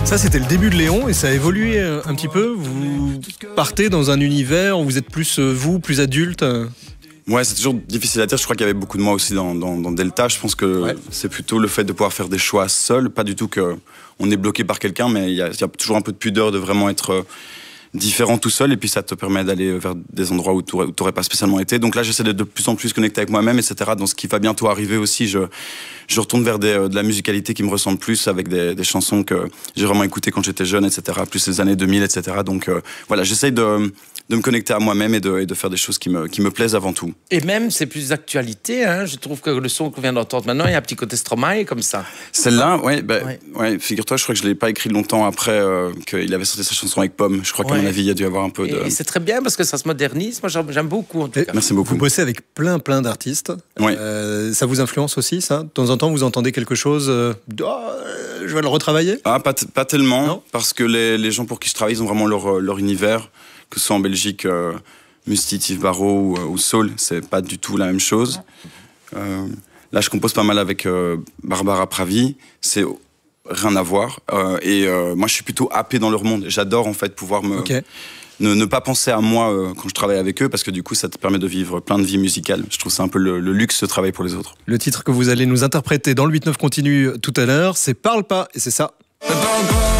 Ça, c'était le début de Léon et ça a évolué un petit peu. Vous partez dans un univers où vous êtes plus plus adulte. Ouais, c'est toujours difficile à dire. Je crois qu'il y avait beaucoup de moi aussi dans Delta. Je pense que c'est plutôt le fait de pouvoir faire des choix seul. Pas du tout qu'on est bloqué par quelqu'un, mais il y a toujours un peu de pudeur de vraiment être différent tout seul. Et puis ça te permet d'aller vers des endroits où tu n'aurais pas spécialement été. Donc là, j'essaie d'être de plus en plus connecté avec moi-même, etc. Dans ce qui va bientôt arriver aussi, je retourne vers de la musicalité qui me ressemble plus, avec des chansons que j'ai vraiment écoutées quand j'étais jeune, etc. Plus les années 2000, etc. Donc voilà, j'essaie de me connecter à moi-même et de faire des choses qui me plaisent avant tout. Et même, c'est plus d'actualité. Hein. Je trouve que le son qu'on vient d'entendre maintenant, il y a un petit côté Stromae comme ça. Celle-là, ouais, figure-toi, je crois que je ne l'ai pas écrit longtemps après qu'il avait sorti sa chanson avec Pomme. Je crois qu'à mon avis, il y a dû y avoir un peu de... Et c'est très bien parce que ça se modernise. Moi, j'aime beaucoup, en tout cas. Merci beaucoup. Vous bossez avec plein d'artistes. Ouais. Ça vous influence aussi, ça? De temps en temps, vous entendez quelque chose je vais le retravailler? Pas tellement, non, parce que les gens pour qui je travaille, ils ont vraiment leur univers. Que ce soit en Belgique, Musti, Yves Barrault ou Soul, c'est pas du tout la même chose. Là, je compose pas mal avec Barbara Pravi, c'est rien à voir. Moi, je suis plutôt happé dans leur monde. J'adore en fait pouvoir ne pas penser à moi quand je travaille avec eux, parce que du coup, ça te permet de vivre plein de vies musicales. Je trouve ça un peu le luxe de travailler pour les autres. Le titre que vous allez nous interpréter dans le 8-9 continue tout à l'heure, c'est Parle pas, et c'est ça.